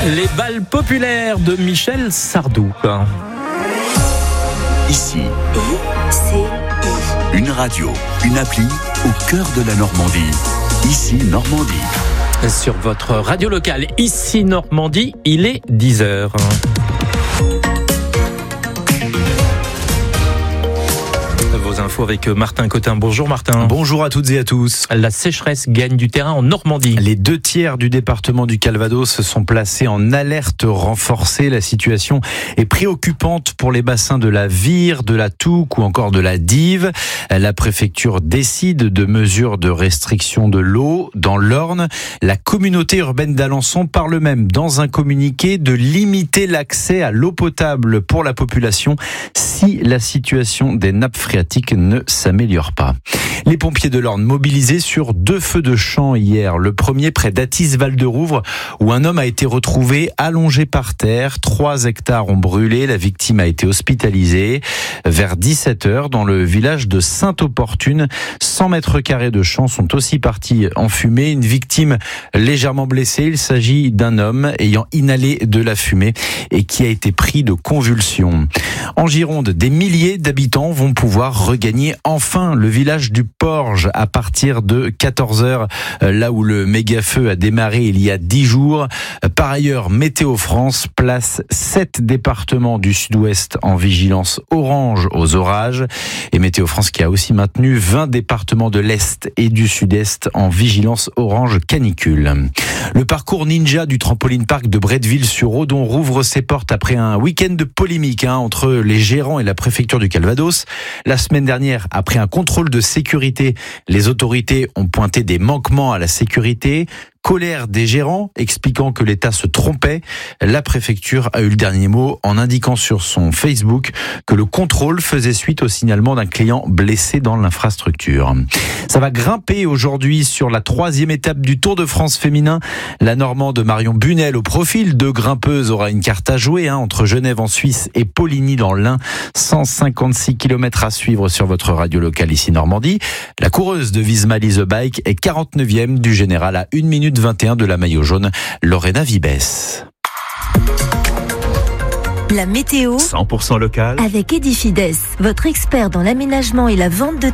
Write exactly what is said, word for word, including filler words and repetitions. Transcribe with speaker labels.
Speaker 1: Les balles populaires de Michel Sardou.
Speaker 2: Ici,
Speaker 3: I C I.
Speaker 2: une radio, une appli au cœur de la Normandie. Ici Normandie.
Speaker 1: Sur votre radio locale, ici Normandie, il est dix heures. Vos infos avec Martin Cotin. Bonjour Martin.
Speaker 4: Bonjour à toutes et à tous.
Speaker 1: La sécheresse gagne du terrain en Normandie.
Speaker 4: Les deux tiers du département du Calvados sont placés en alerte renforcée. La situation est préoccupante pour les bassins de la Vire, de la Touques ou encore de la Dive. La préfecture décide de mesures de restriction de l'eau dans l'Orne. La communauté urbaine d'Alençon parle même dans un communiqué de limiter l'accès à l'eau potable pour la population si la situation des nappes phréatiques ne s'améliore pas. Les pompiers de l'Orne mobilisés sur deux feux de champ hier. Le premier près d'Athis-Val-de-Rouvre où un homme a été retrouvé allongé par terre. Trois hectares ont brûlé. La victime a été hospitalisée. Vers dix-sept heures, dans le village de Sainte-Opportune, cent mètres carrés de champs sont aussi partis en fumée. Une victime légèrement blessée. Il s'agit d'un homme ayant inhalé de la fumée et qui a été pris de convulsions. En Gironde, des milliers d'habitants vont pouvoir regagner enfin le village du Porge à partir de quatorze heures, là où le méga-feu a démarré il y a dix jours. Par ailleurs, Météo France place sept départements du sud-ouest en vigilance orange aux orages. Et Météo France qui a aussi maintenu vingt départements de l'est et du sud-est en vigilance orange canicule. Le parcours ninja du trampoline park de Bretteville-sur-Odon rouvre ses portes après un week-end de polémique hein, entre les gérants et la préfecture du Calvados. La semaine dernière, après un contrôle de sécurité, les autorités ont pointé des manquements à la sécurité. Colère des gérants expliquant que l'État se trompait. La préfecture a eu le dernier mot en indiquant sur son Facebook que le contrôle faisait suite au signalement d'un client blessé dans l'infrastructure. Ça va grimper aujourd'hui sur la troisième étape du Tour de France féminin. La Normande Marion Bunel au profil de grimpeuse aura une carte à jouer hein, entre Genève en Suisse et Poligny dans l'Ain. cent cinquante-six kilomètres à suivre sur votre radio locale ici Normandie. La coureuse de Visma Lease a Bike est quarante-neuvième du général à une minute vingt et un de la maillot jaune, Lorena Vibes.
Speaker 3: La météo
Speaker 2: cent pour cent local.
Speaker 3: avec Edifides, votre expert dans l'aménagement et la vente de